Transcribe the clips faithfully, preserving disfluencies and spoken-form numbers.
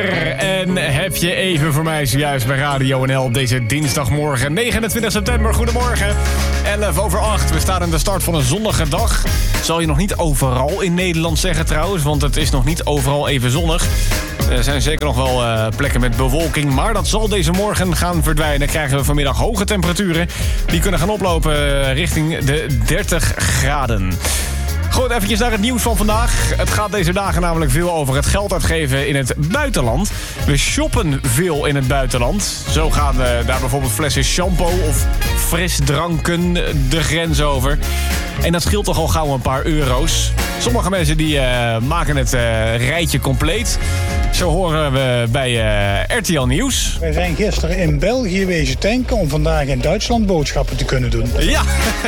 En heb je even voor mij zojuist bij Radio N L op deze dinsdagmorgen negenentwintig september. Goedemorgen, elf over acht. We staan aan de start van een zonnige dag. Zal je nog niet overal in Nederland zeggen trouwens, want het is nog niet overal even zonnig. Er zijn zeker nog wel uh, plekken met bewolking, maar dat zal deze morgen gaan verdwijnen. Krijgen we vanmiddag hoge temperaturen. Die kunnen gaan oplopen uh, richting de dertig graden. Goed, eventjes naar het nieuws van vandaag. Het gaat deze dagen namelijk veel over het geld uitgeven in het buitenland. We shoppen veel in het buitenland. Zo gaan uh, daar bijvoorbeeld flessen shampoo of frisdranken de grens over. En dat scheelt toch al gauw een paar euro's. Sommige mensen die uh, maken het uh, rijtje compleet. Zo horen we bij uh, R T L Nieuws. Wij zijn gisteren in België wezen tanken om vandaag in Duitsland boodschappen te kunnen doen. Ja,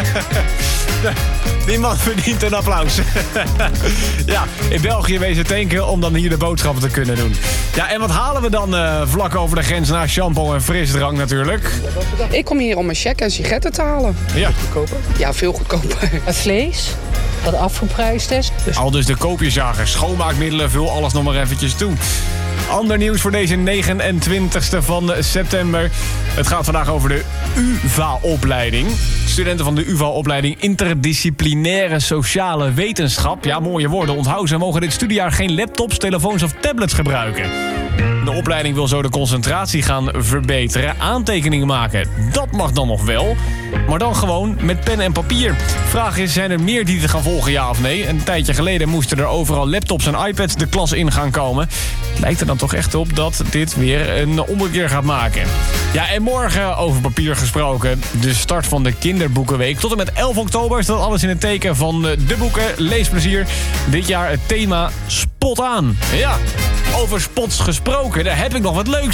die man verdient een applaus. Ja, in België wezen tanken om dan hier de boodschappen te kunnen doen. Ja, en wat halen we dan uh, vlak over de grens naar shampoo en frisdrank natuurlijk? Ik kom hier om een cheque en sigaretten te halen. Ja. Goedkoper? Ja, veel goedkoper. Het vlees, wat afgeprijsd is. Dus... Al dus de koopjesjagers, schoonmaakmiddelen, vul alles nog maar eventjes toe. Ander nieuws voor deze negenentwintigste van september. Het gaat vandaag over de U V A-opleiding. Studenten van de U V A-opleiding Interdisciplinaire Sociale Wetenschap. Ja, mooie woorden, onthoud ze, mogen dit studiejaar geen laptops, telefoons of tablets gebruiken. De opleiding wil zo de concentratie gaan verbeteren. Aantekeningen maken, dat mag dan nog wel. Maar dan gewoon met pen en papier. Vraag is, zijn er meer die te gaan volgen, ja of nee? Een tijdje geleden moesten er overal laptops en iPads de klas in gaan komen. Het lijkt er dan toch echt op dat dit weer een ommekeer gaat maken. Ja, en morgen, over papier gesproken, de start van de kinderboekenweek. Tot en met elf oktober staat alles in het teken van de boeken. Leesplezier. Dit jaar het thema Spot aan. Ja, over spots gesproken, daar heb ik nog wat leuks.